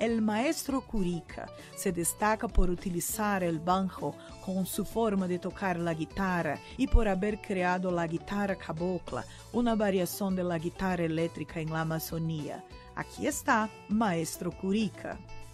El maestro Curica se destaca por utilizar el banjo con su forma de tocar la guitarra y por haber creado la guitarra cabocla, una variación de la guitarra eléctrica en la Amazonía. Aquí está Maestro Curica.